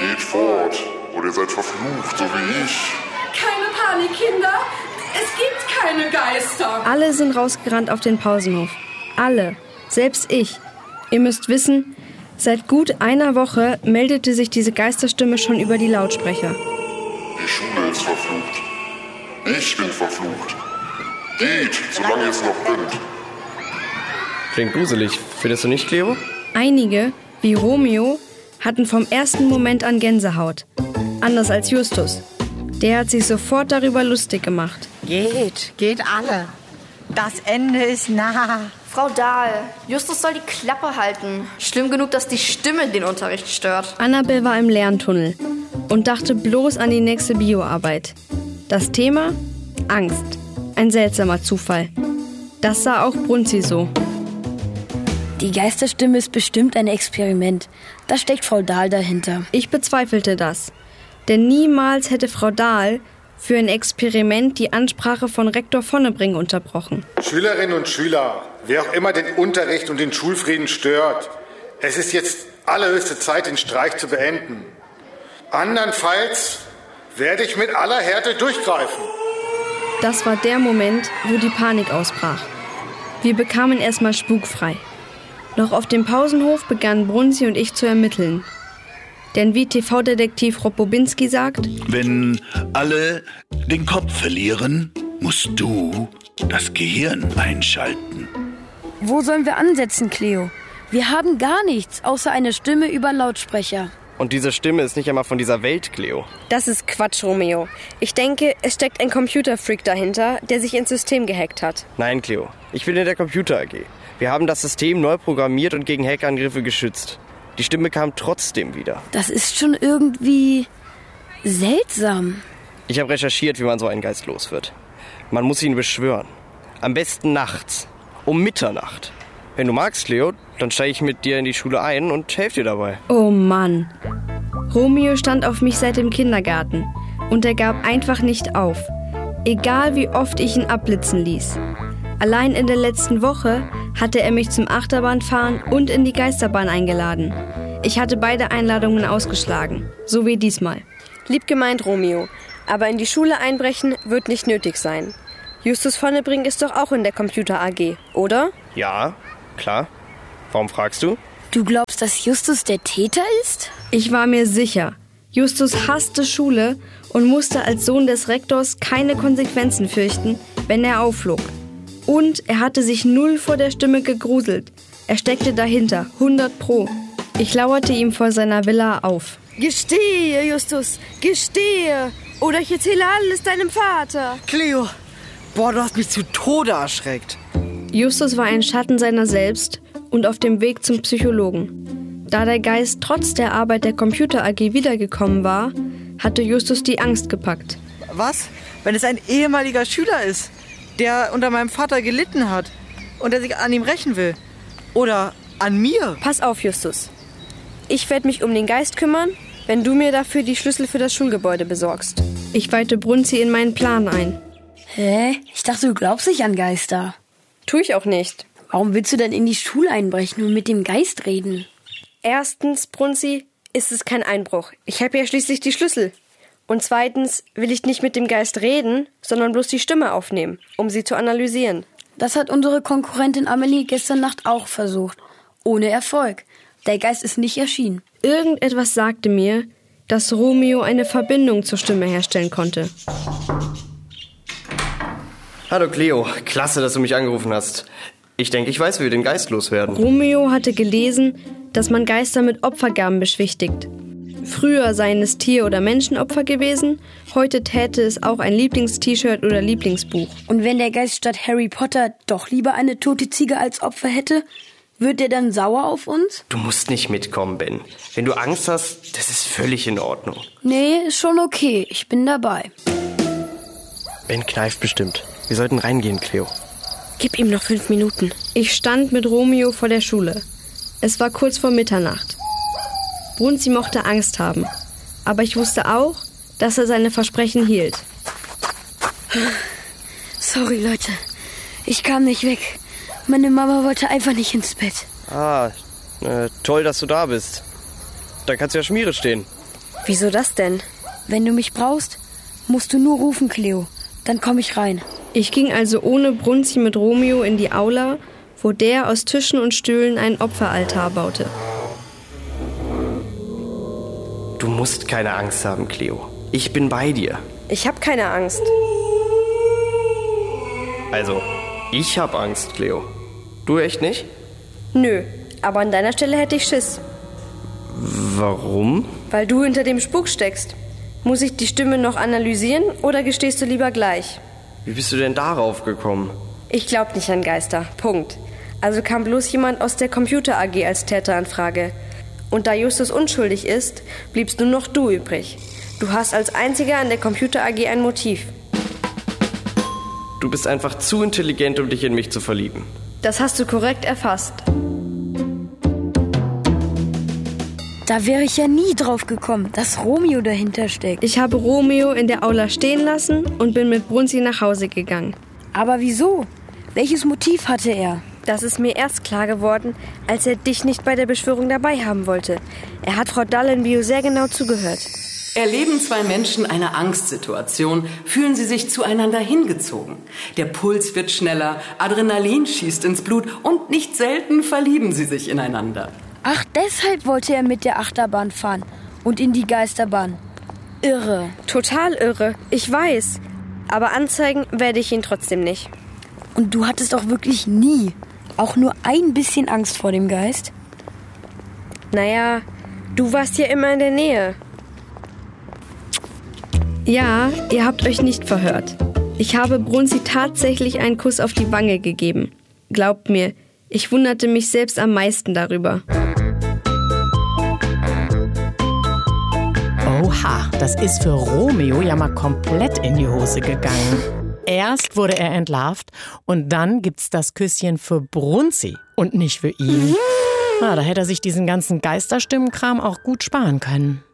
Geht fort, oder ihr seid verflucht, so wie ich. Keine Panik, Kinder. Es gibt keine Geister. Alle sind rausgerannt auf den Pausenhof. Alle. Selbst ich. Ihr müsst wissen, seit gut einer Woche meldete sich diese Geisterstimme schon über die Lautsprecher. Die Schule ist verflucht. Ich bin verflucht. Geht, solange ihr es noch könnt. Klingt gruselig. Findest du nicht, Cleo? Einige, wie Romeo, hatten vom ersten Moment an Gänsehaut. Anders als Justus. Der hat sich sofort darüber lustig gemacht. Geht alle. Das Ende ist nah. Frau Dahl, Justus soll die Klappe halten. Schlimm genug, dass die Stimme den Unterricht stört. Annabel war im Lerntunnel und dachte bloß an die nächste Bioarbeit. Das Thema? Angst. Ein seltsamer Zufall. Das sah auch Brunzi so. Die Geisterstimme ist bestimmt ein Experiment. Da steckt Frau Dahl dahinter. Ich bezweifelte das. Denn niemals hätte Frau Dahl für ein Experiment die Ansprache von Rektor Vonnebring unterbrochen. Schülerinnen und Schüler, wer auch immer den Unterricht und den Schulfrieden stört, es ist jetzt allerhöchste Zeit, den Streik zu beenden. Andernfalls werde ich mit aller Härte durchgreifen. Das war der Moment, wo die Panik ausbrach. Wir bekamen erstmal spukfrei. Noch auf dem Pausenhof begannen Brunzi und ich zu ermitteln. Denn wie TV-Detektiv Rob Bobinski sagt: Wenn alle den Kopf verlieren, musst du das Gehirn einschalten. Wo sollen wir ansetzen, Cleo? Wir haben gar nichts, außer eine Stimme über Lautsprecher. Und diese Stimme ist nicht einmal von dieser Welt, Cleo. Das ist Quatsch, Romeo. Ich denke, es steckt ein Computerfreak dahinter, der sich ins System gehackt hat. Nein, Cleo. Ich bin in der Computer AG. Wir haben das System neu programmiert und gegen Hackerangriffe geschützt. Die Stimme kam trotzdem wieder. Das ist schon irgendwie seltsam. Ich habe recherchiert, wie man so einen Geist los wird. Man muss ihn beschwören. Am besten nachts. Um Mitternacht. Wenn du magst, Cleo, dann steige ich mit dir in die Schule ein und helfe dir dabei. Oh Mann. Romeo stand auf mich seit dem Kindergarten. Und er gab einfach nicht auf. Egal wie oft ich ihn abblitzen ließ. Allein in der letzten Woche hatte er mich zum Achterbahnfahren und in die Geisterbahn eingeladen. Ich hatte beide Einladungen ausgeschlagen, so wie diesmal. Lieb gemeint, Romeo, aber in die Schule einbrechen wird nicht nötig sein. Justus Vonnebring ist doch auch in der Computer AG, oder? Ja, klar. Warum fragst du? Du glaubst, dass Justus der Täter ist? Ich war mir sicher. Justus hasste Schule und musste als Sohn des Rektors keine Konsequenzen fürchten, wenn er aufflog. Und er hatte sich null vor der Stimme gegruselt. Er steckte dahinter, 100 Pro. Ich lauerte ihm vor seiner Villa auf. Gestehe, Justus, gestehe. Oder ich erzähle alles deinem Vater. Cleo, boah, du hast mich zu Tode erschreckt. Justus war ein Schatten seiner selbst und auf dem Weg zum Psychologen. Da der Geist trotz der Arbeit der Computer AG wiedergekommen war, hatte Justus die Angst gepackt. Was, wenn es ein ehemaliger Schüler ist, der unter meinem Vater gelitten hat und der sich an ihm rächen will? Oder an mir? Pass auf, Justus. Ich werde mich um den Geist kümmern, wenn du mir dafür die Schlüssel für das Schulgebäude besorgst. Ich weihte Brunzi in meinen Plan ein. Hä? Ich dachte, du glaubst nicht an Geister. Tu ich auch nicht. Warum willst du denn in die Schule einbrechen und mit dem Geist reden? Erstens, Brunzi, ist es kein Einbruch. Ich habe ja schließlich die Schlüssel. Und zweitens will ich nicht mit dem Geist reden, sondern bloß die Stimme aufnehmen, um sie zu analysieren. Das hat unsere Konkurrentin Amelie gestern Nacht auch versucht. Ohne Erfolg. Der Geist ist nicht erschienen. Irgendetwas sagte mir, dass Romeo eine Verbindung zur Stimme herstellen konnte. Hallo Cleo, klasse, dass du mich angerufen hast. Ich denke, ich weiß, wie wir den Geist loswerden. Romeo hatte gelesen, dass man Geister mit Opfergaben beschwichtigt. Früher seien es Tier- oder Menschenopfer gewesen, heute täte es auch ein Lieblings-T-Shirt oder Lieblingsbuch. Und wenn der Geist statt Harry Potter doch lieber eine tote Ziege als Opfer hätte, wird er dann sauer auf uns? Du musst nicht mitkommen, Ben. Wenn du Angst hast, das ist völlig in Ordnung. Nee, ist schon okay. Ich bin dabei. Ben kneift bestimmt. Wir sollten reingehen, Cleo. Gib ihm noch 5 Minuten. Ich stand mit Romeo vor der Schule. Es war kurz vor Mitternacht. Brunzi mochte Angst haben. Aber ich wusste auch, dass er seine Versprechen hielt. Sorry, Leute. Ich kam nicht weg. Meine Mama wollte einfach nicht ins Bett. Toll, dass du da bist. Da kannst du ja Schmiere stehen. Wieso das denn? Wenn du mich brauchst, musst du nur rufen, Cleo. Dann komme ich rein. Ich ging also ohne Brunzi mit Romeo in die Aula, wo der aus Tischen und Stühlen einen Opferaltar baute. Du musst keine Angst haben, Cleo. Ich bin bei dir. Ich habe keine Angst. Also, ich hab Angst, Cleo. Du echt nicht? Nö, aber an deiner Stelle hätte ich Schiss. Warum? Weil du hinter dem Spuk steckst. Muss ich die Stimme noch analysieren oder gestehst du lieber gleich? Wie bist du denn darauf gekommen? Ich glaub nicht an Geister. Punkt. Also kam bloß jemand aus der Computer AG als Täter in Frage. Und da Justus unschuldig ist, bliebst nur noch du übrig. Du hast als einziger an der Computer AG ein Motiv. Du bist einfach zu intelligent, um dich in mich zu verlieben. Das hast du korrekt erfasst. Da wäre ich ja nie drauf gekommen, dass Romeo dahinter steckt. Ich habe Romeo in der Aula stehen lassen und bin mit Brunzi nach Hause gegangen. Aber wieso? Welches Motiv hatte er? Das ist mir erst klar geworden, als er dich nicht bei der Beschwörung dabei haben wollte. Er hat Frau Dallenbio sehr genau zugehört. Erleben zwei Menschen eine Angstsituation, fühlen sie sich zueinander hingezogen. Der Puls wird schneller, Adrenalin schießt ins Blut und nicht selten verlieben sie sich ineinander. Ach, deshalb wollte er mit der Achterbahn fahren und in die Geisterbahn. Irre. Total irre, ich weiß. Aber anzeigen werde ich ihn trotzdem nicht. Und du hattest auch wirklich nie, auch nur ein bisschen Angst vor dem Geist? Naja, du warst ja immer in der Nähe. Ja, ihr habt euch nicht verhört. Ich habe Brunzi tatsächlich einen Kuss auf die Wange gegeben. Glaubt mir, ich wunderte mich selbst am meisten darüber. Oha, das ist für Romeo ja mal komplett in die Hose gegangen. Erst wurde er entlarvt und dann gibt's das Küsschen für Brunzi und nicht für ihn. Da hätte er sich diesen ganzen Geisterstimmenkram auch gut sparen können.